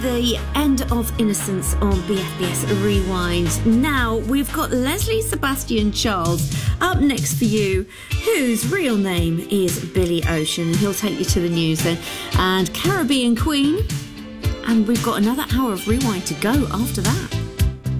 The end of Innocence on BFBS Rewind. Now we've got Leslie Sebastian Charles up next for you, whose real name is Billy Ocean. He'll take you to the news then. And Caribbean Queen. And we've got another hour of Rewind to go after that.